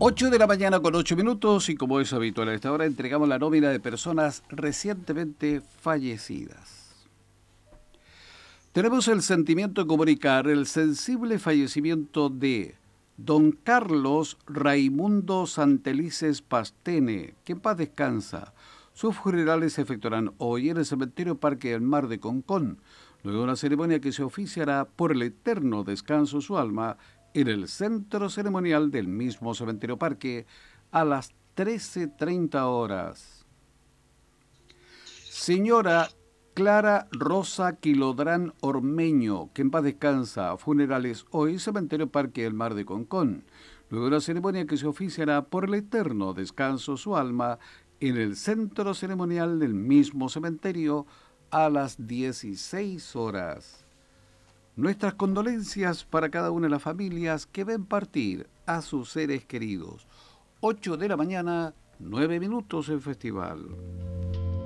8 de la mañana con 8 minutos y como es habitual a esta hora entregamos la nómina de personas recientemente fallecidas. Tenemos el sentimiento de comunicar el sensible fallecimiento de don Carlos Raimundo Santelices Pastene, que en paz descansa. Sus funerales se efectuarán hoy en el cementerio Parque del Mar de Concón, luego de una ceremonia que se oficiará por el eterno descanso de su alma en el centro ceremonial del mismo cementerio Parque a las 13:30 horas. Señora Clara Rosa Quilodrán Ormeño, que en paz descansa, funerales hoy, cementerio Parque del Mar de Concón, luego de una ceremonia que se oficiará por el eterno descanso de su alma en el centro ceremonial del mismo cementerio a las 16 horas. Nuestras condolencias para cada una de las familias que ven partir a sus seres queridos. 8 de la mañana, 9 minutos en festival.